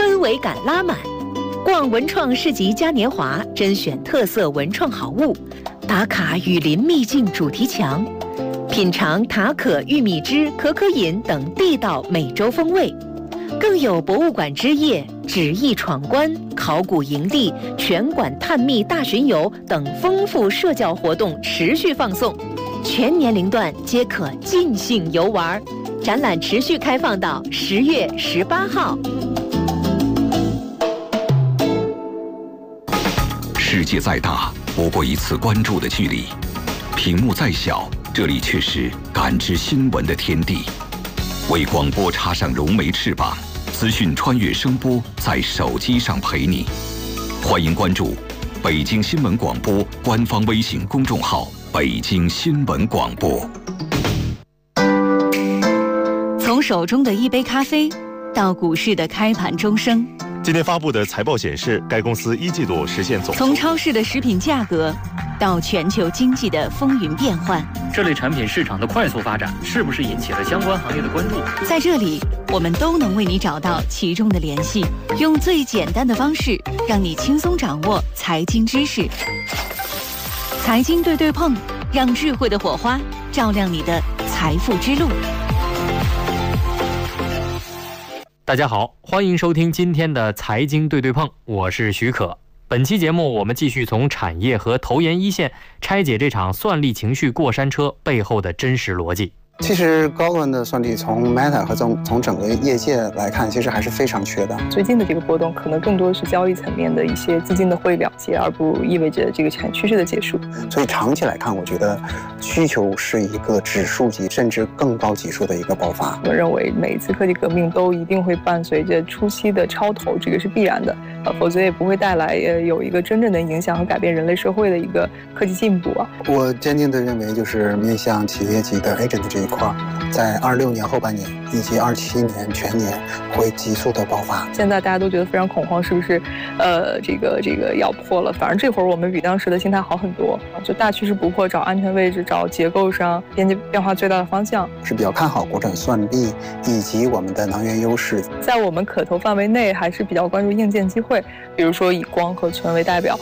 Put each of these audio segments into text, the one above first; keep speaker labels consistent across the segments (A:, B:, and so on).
A: 氛围感拉满。逛文创市集嘉年华，甄选特色文创好物，打卡雨林秘境主题墙，品尝塔可玉米汁、可可饮等地道美洲风味。更有博物馆之夜、纸艺闯关、考古营地、全馆探秘大巡游等丰富社交活动持续放送，全年龄段皆可尽兴游玩。展览持续开放到10月18号。
B: 世界再大，不过一次关注的距离；屏幕再小，这里却是感知新闻的天地。为广播插上融媒翅膀，资讯穿越声波，在手机上陪你。欢迎关注北京新闻广播官方微信公众号“北京新闻广播”。
A: 从手中的一杯咖啡，到股市的开盘钟声。
C: 今天发布的财报显示，该公司一季度实现总。
A: 从超市的食品价格，到全球经济的风云变幻，
D: 这类产品市场的快速发展，是不是引起了相关行业的关注？
A: 在这里，我们都能为你找到其中的联系，用最简单的方式，让你轻松掌握财经知识。财经对对碰，让智慧的火花照亮你的财富之路。
D: 大家好，欢迎收听今天的财经对对碰，我是许可。本期节目我们继续从产业和投研一线拆解这场算力情绪过山车背后的真实逻辑。
E: 其实高端的算力从 Meta 和从整个业界来看，其实还是非常缺的。
F: 最近的这个波动可能更多是交易层面的一些资金的会了结，而不意味着这个产业趋势的结束。
E: 所以长期来看，我觉得需求是一个指数级甚至更高级数的一个爆发。
F: 我认为每一次科技革命都一定会伴随着初期的超投，这个是必然的，否则也不会带来有一个真正的影响和改变人类社会的一个科技进步啊。
E: 我坚定地认为，就是面向企业级的 agent 这一块，在26年后半年以及27年全年会急速的爆发。
F: 现在大家都觉得非常恐慌，是不是这个要破了？反正这会儿我们比当时的心态好很多，就大趋势不破，找安全位置，找结构上变化最大的方向。
E: 是比较看好国产算力以及我们的能源优势。
F: 在我们可投范围内，还是比较关注硬件机会，比如说以光和存为代表。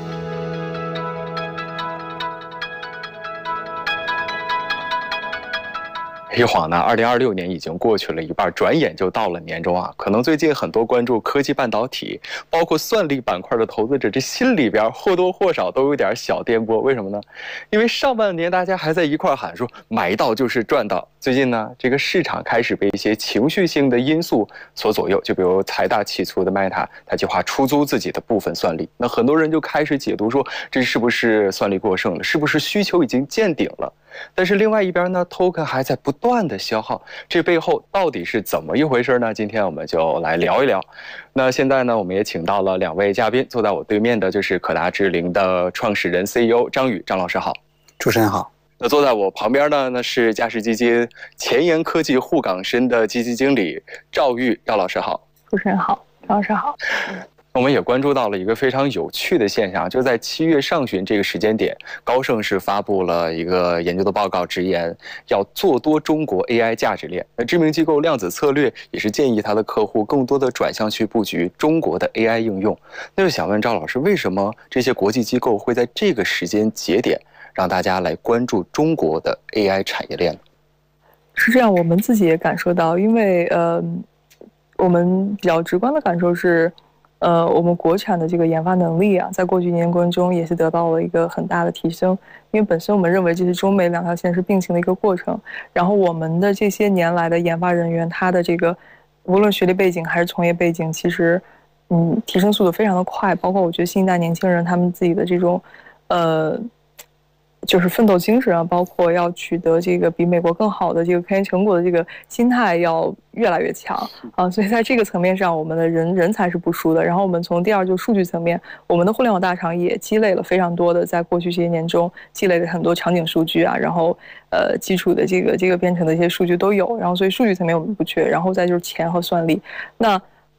G: 一晃呢，2026年已经过去了一半，转眼就到了年终啊。可能最近很多关注科技半导体，包括算力板块的投资者，这心里边或多或少都有点小颠簸。为什么呢？因为上半年大家还在一块喊说买到就是赚到，最近呢，这个市场开始被一些情绪性的因素所左右。就比如财大气粗的 Meta， 它计划出租自己的部分算力，那很多人就开始解读说，这是不是算力过剩了？是不是需求已经见顶了？但是另外一边呢 ，token 还在不断的消耗，这背后到底是怎么一回事呢？今天我们就来聊一聊。那现在呢，我们也请到了2位嘉宾，坐在我对面的就是可达智灵的创始人 CEO 张宇，张老师好。
E: 主持人好。
G: 那坐在我旁边呢，那是嘉实基金前沿科技沪港深的基金经理赵玉，赵老师好。
F: 主持人好，张老师好。
G: 我们也关注到了一个非常有趣的现象，就在7月上旬这个时间点，高盛是发布了一个研究的报告，直言要做多中国 AI 价值链。那知名机构量子策略也是建议他的客户更多的转向去布局中国的 AI 应用。那就想问赵老师，为什么这些国际机构会在这个时间节点让大家来关注中国的 AI 产业链呢？
F: 是这样，我们自己也感受到，因为我们比较直观的感受是。我们国产的这个研发能力啊，在过去1年过程中也是得到了一个很大的提升。因为本身我们认为这是中美2条线是并行的一个过程，然后我们的这些年来的研发人员，他的这个无论学历背景还是从业背景，其实提升速度非常的快。包括我觉得新一代年轻人他们自己的这种就是奋斗精神啊，包括要取得这个比美国更好的这个科研成果的这个心态要越来越强啊，所以在这个层面上，我们的人才是不输的。然后我们从第二就数据层面，我们的互联网大厂也积累了非常多的，在过去这些年中积累了很多场景数据啊，然后基础的这个编程的一些数据都有，然后所以数据层面我们不缺，然后再就是钱和算力。那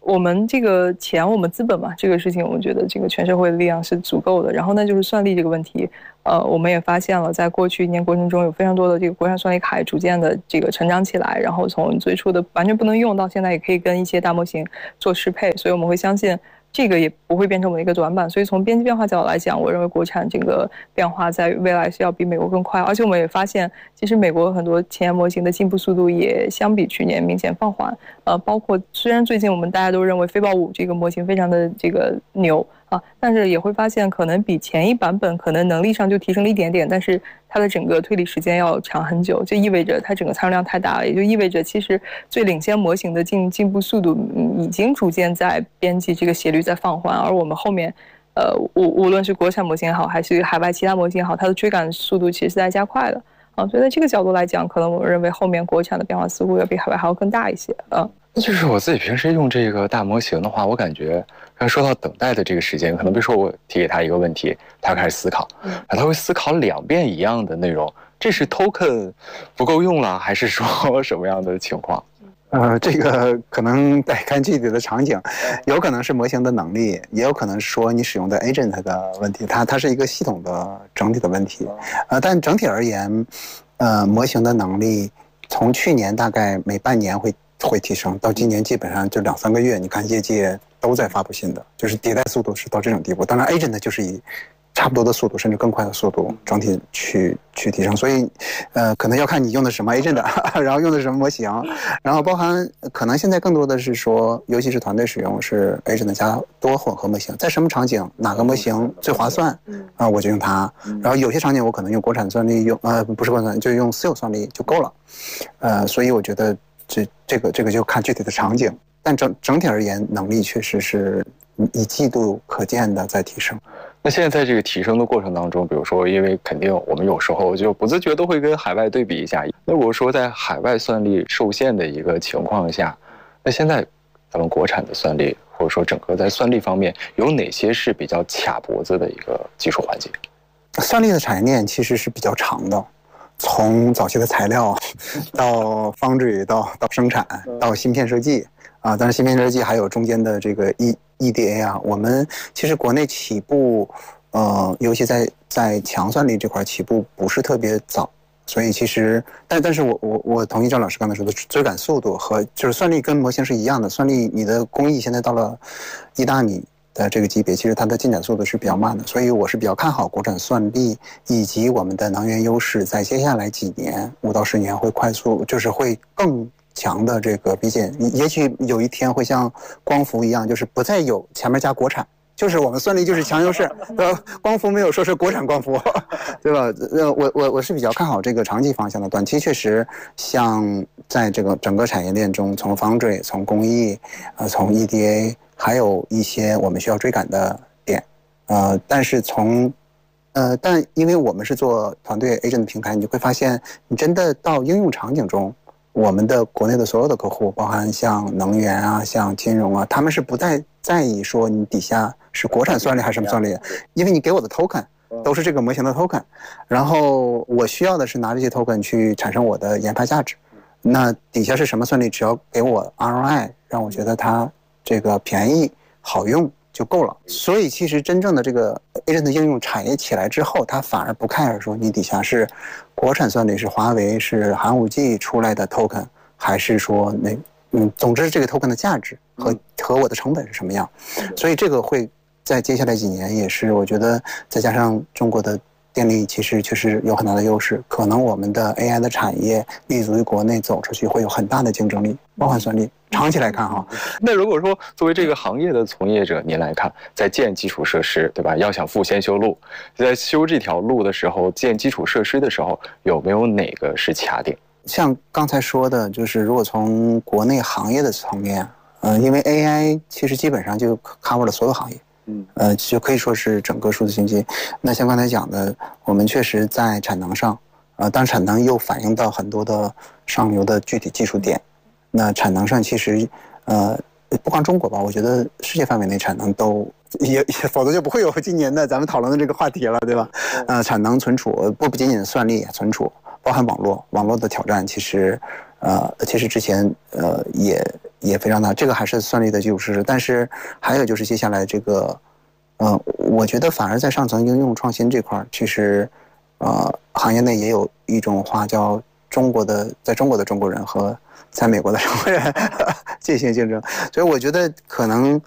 F: 我们这个钱，我们资本嘛，这个事情，我觉得这个全社会的力量是足够的。然后呢，就是算力这个问题，我们也发现了，在过去1年过程中，有非常多的这个国产算力卡逐渐的这个成长起来，然后从最初的完全不能用，到现在也可以跟一些大模型做适配，所以我们会相信。这个也不会变成我们一个短板，所以从边际变化角度来讲，我认为国产这个变化在未来是要比美国更快，而且我们也发现，其实美国很多前沿模型的进步速度也相比去年明显放缓。包括虽然最近我们大家都认为飞豹5这个模型非常的这个牛啊，但是也会发现可能比前一版本可能能力上就提升了一点点，但是它的整个推理时间要长很久，就意味着它整个参数量太大了，也就意味着其实最领先模型的进步速度已经逐渐在边际这个斜率在放缓，而我们后面无论是国产模型也好，还是海外其他模型也好，它的追赶速度其实是在加快的啊，所以在这个角度来讲，可能我认为后面国产的变化似乎要比海外还要更大一些啊。
G: 那就是我自己平时用这个大模型的话，我感觉刚才说到等待的这个时间，可能比如说我提给他一个问题，他开始思考，他会思考2遍一样的内容，这是 token 不够用了，还是说什么样的情况？
E: 这个可能得看具体的场景，有可能是模型的能力，也有可能是说你使用的 agent 的问题，它是一个系统的整体的问题。但整体而言，模型的能力从去年大概每半年会提升，到今年基本上就2-3个月，你看业界都在发布新的，就是迭代速度是到这种地步。当然 agent 就是以差不多的速度甚至更快的速度整体去提升，所以可能要看你用的什么 agent， 然后用的什么模型，然后包含可能现在更多的是说，尤其是团队使用是 agent 加多混合模型，在什么场景哪个模型最划算我就用它，然后有些场景我可能用国产算力，用不是国产算力，就用私有算力就够了，所以我觉得这个就看具体的场景，但整体而言能力确实是以季度可见的在提升。
G: 那现在在这个提升的过程当中，比如说，因为肯定我们有时候就不自觉都会跟海外对比一下。那我说在海外算力受限的一个情况下，那现在咱们国产的算力，或者说整个在算力方面，有哪些是比较卡脖子的一个技术环节？
E: 算力的产业链其实是比较长的，从早期的材料到foundry到生产到芯片设计啊，当然芯片设计还有中间的这个EDA 啊，我们其实国内起步，尤其在强算力这块起步不是特别早，所以其实，但是我同意赵老师刚才说的追赶速度和就是算力跟模型是一样的，算力你的工艺现在到了1纳米的这个级别，其实它的进展速度是比较慢的，所以我是比较看好国产算力以及我们的能源优势，在接下来几年5到10年会快速，就是会更强的这个比肩，也许有一天会像光伏一样，就是不再有前面加国产，就是我们算力就是强优势，光伏没有说是国产光伏，对吧？我是比较看好这个长期方向的，短期确实像在这个整个产业链中，从 foundry 从工艺从 EDA 还有一些我们需要追赶的点，但是但因为我们是做团队 agent 平台，你会发现你真的到应用场景中，我们的国内的所有的客户，包含像能源啊、像金融啊，他们是不再在意说你底下是国产算力还是什么算力，因为你给我的 token 都是这个模型的 token， 然后我需要的是拿这些 token 去产生我的研发价值。那底下是什么算力，只要给我 ROI， 让我觉得它这个便宜好用就够了。所以其实真正的这个 agent 应用产业起来之后，它反而不 care 说你底下是国产算力，是华为是寒武纪出来的 token， 还是说总之这个 token 的价值和我的成本是什么样。所以这个会在接下来几年也是我觉得再加上中国的电力其实确实有很大的优势，可能我们的 AI 的产业立足于国内走出去会有很大的竞争力，包含算力。长期来看哈，
G: 那如果说作为这个行业的从业者，您来看，在建基础设施，对吧？要想富先修路，在修这条路的时候，建基础设施的时候，有没有哪个是卡点？
E: 像刚才说的，就是如果从国内行业的层面，因为 AI 其实基本上就 cover 了所有行业。就可以说是整个数字经济。那像刚才讲的，我们确实在产能上，但产能又反映到很多的上游的具体技术点。那产能上其实，不光中国吧，我觉得世界范围内产能都也否则就不会有今年的咱们讨论的这个话题了，对吧？产能存储不仅仅算力，存储包含网络的挑战，其实其实之前也非常大，这个还是算力的基础设施。但是还有就是接下来这个，我觉得反而在上层应用创新这块，其实行业内也有一种话叫在中国的中国人和在美国的中国人进行竞争，所以我觉得可能